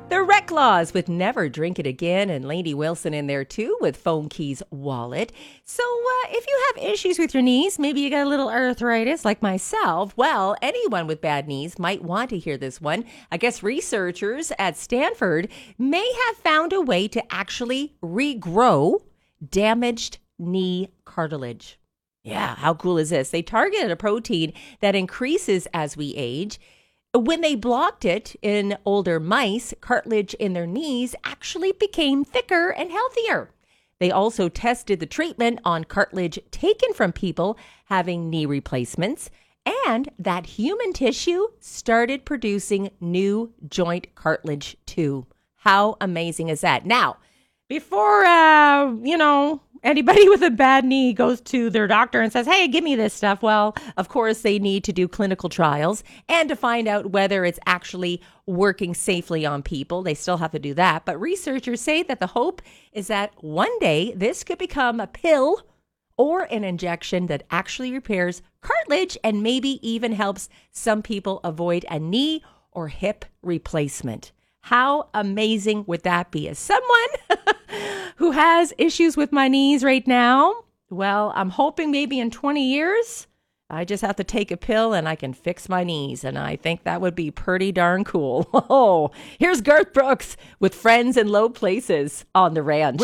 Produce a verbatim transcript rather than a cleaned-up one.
The Reclaws with Never Drink It Again, and Lainey Wilson in there too with Phone Keys Wallet. So uh, if you have issues with your knees, maybe you got a little arthritis like myself, well, anyone with bad knees might want to hear this one. I guess researchers at Stanford may have found a way to actually regrow damaged knee cartilage. Yeah, how cool is this? They targeted a protein that increases as we age. When they blocked it in older mice, cartilage in their knees actually became thicker and healthier. They also tested the treatment on cartilage taken from people having knee replacements, and that human tissue started producing new joint cartilage too. How amazing is that? Now, before, uh, you know, anybody with a bad knee goes to their doctor and says, hey, give me this stuff. Well, of course, they need to do clinical trials and to find out whether it's actually working safely on people. They still have to do that. But researchers say that the hope is that one day this could become a pill or an injection that actually repairs cartilage and maybe even helps some people avoid a knee or hip replacement. How amazing would that be? As someone who has issues with my knees right now, well, I'm hoping maybe in twenty years, I just have to take a pill and I can fix my knees. And I think that would be pretty darn cool. Oh, here's Garth Brooks with Friends in Low Places on The Ranch.